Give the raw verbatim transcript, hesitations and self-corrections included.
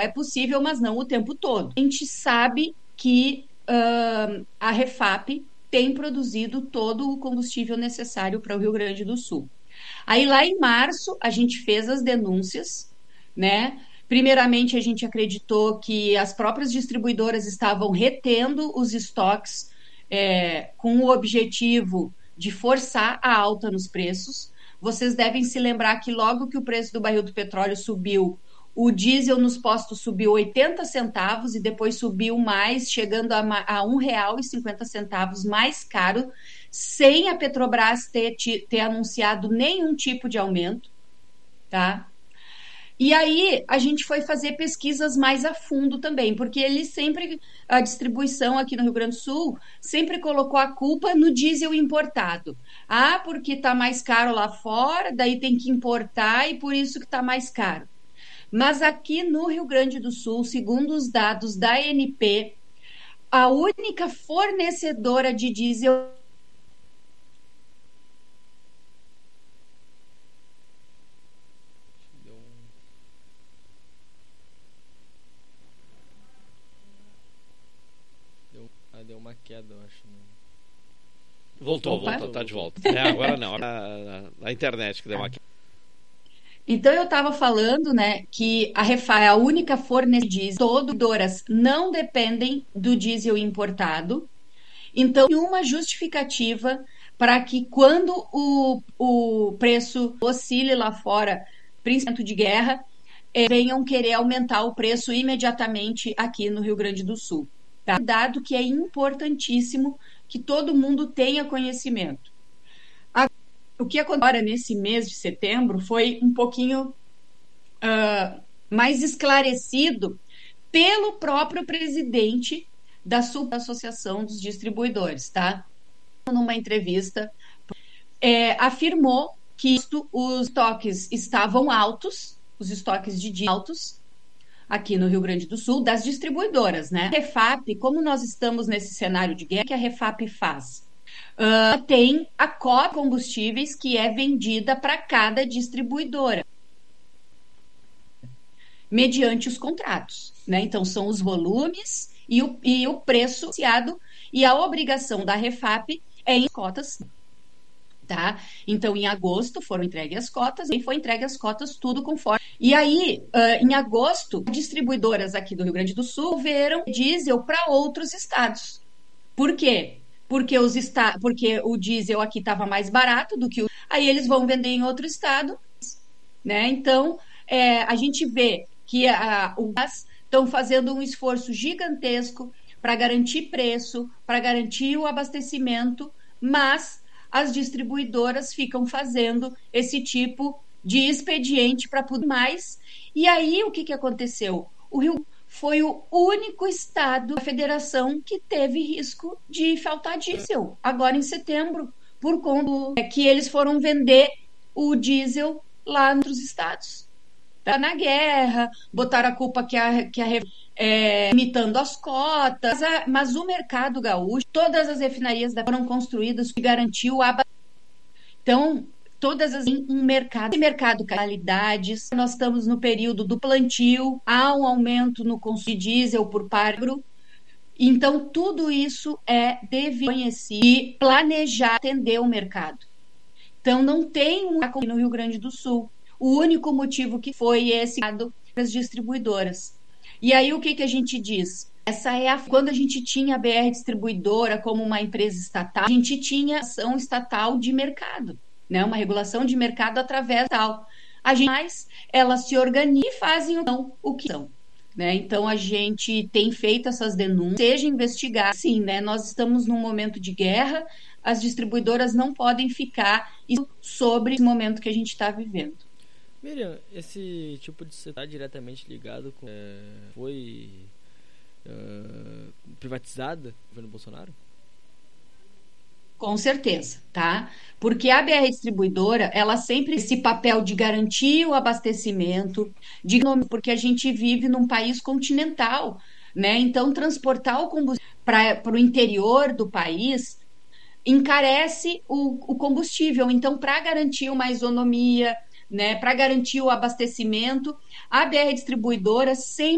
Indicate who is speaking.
Speaker 1: é possível, mas não o tempo todo. A gente sabe que uh, a Refap tem produzido todo o combustível necessário para o Rio Grande do Sul. Aí lá em março a gente fez as denúncias, né? Primeiramente a gente acreditou que as próprias distribuidoras estavam retendo os estoques é, com o objetivo de forçar a alta nos preços. Vocês devem se lembrar que logo que o preço do barril do petróleo subiu, o diesel nos postos subiu oitenta centavos e depois subiu mais, chegando a, a um real e cinquenta centavos mais caro, sem a Petrobras ter, ter anunciado nenhum tipo de aumento, tá? E aí a gente foi fazer pesquisas mais a fundo também, porque ele sempre, a distribuição aqui no Rio Grande do Sul, sempre colocou a culpa no diesel importado. Ah, porque está mais caro lá fora, daí tem que importar e por isso que está mais caro. Mas aqui no Rio Grande do Sul, segundo os dados da A N P, a única fornecedora de diesel
Speaker 2: deu uma queda, eu acho.
Speaker 3: Voltou,
Speaker 1: Opa.
Speaker 3: voltou, tá de volta. É, agora não, a, a internet que deu uma queda.
Speaker 1: Então eu estava falando, né, que a Refap é a única fornecedora de diesel, todas não dependem do diesel importado. Então, uma justificativa para que quando o, o preço oscile lá fora, principalmente de guerra, eh, venham querer aumentar o preço imediatamente aqui no Rio Grande do Sul. Tá? Dado que é importantíssimo que todo mundo tenha conhecimento. O que aconteceu agora nesse mês de setembro foi um pouquinho uh, mais esclarecido pelo próprio presidente da Associação dos Distribuidores, tá? Numa entrevista, é, afirmou que os estoques estavam altos, os estoques de diesel altos, aqui no Rio Grande do Sul, das distribuidoras, né? A Refap, como nós estamos nesse cenário de guerra, o que a Refap faz? Uh, tem a cota de combustíveis que é vendida para cada distribuidora mediante os contratos, né? Então são os volumes e o, e o preço associado, e a obrigação da Refap é em cotas, tá? Então em agosto foram entregues as cotas e foi entregue as cotas tudo conforme. E aí uh, em agosto distribuidoras aqui do Rio Grande do Sul veram diesel para outros estados. Por quê? Porque, os esta... Porque o diesel aqui estava mais barato do que o. Aí eles vão vender em outro estado, né? Então, é, a gente vê que a, o gás estão fazendo um esforço gigantesco para garantir preço, para garantir o abastecimento, mas as distribuidoras ficam fazendo esse tipo de expediente para poder mais. E aí, o que, que aconteceu? O Rio foi o único estado da federação que teve risco de faltar diesel, agora em setembro, por conta que eles foram vender o diesel lá nos estados. Tá na guerra, botaram a culpa que a, que a é, limitando as cotas, mas, a, mas o mercado gaúcho, todas as refinarias foram construídas que garantiu o abastecimento. Então, todas as um mercado, mercado qualidades, nós estamos no período do plantio, há um aumento no consumo de diesel por pargro. Então, tudo isso é devido conhecer e planejar atender o mercado. Então, não tem um no Rio Grande do Sul. O único motivo que foi esse das distribuidoras. E aí, o que, que a gente diz? Essa é a, quando a gente tinha a B R Distribuidora como uma empresa estatal, a gente tinha ação estatal de mercado. Né, uma regulação de mercado através tal. A gente mais, elas se organizam e fazem então, o que são. Né? Então, a gente tem feito essas denúncias, seja investigar. Sim, né, nós estamos num momento de guerra, as distribuidoras não podem ficar sobre esse momento que a gente está vivendo.
Speaker 2: Miriam, esse tipo de setor está diretamente ligado com... É, foi uh, privatizada pelo governo Bolsonaro?
Speaker 1: Com certeza, tá? Porque a B R Distribuidora, ela sempre esse papel de garantir o abastecimento, de porque a gente vive num país continental, né? Então, transportar o combustível para o interior do país encarece o, o combustível. Então, para garantir uma isonomia, né? Para garantir o abastecimento, a B R Distribuidora sempre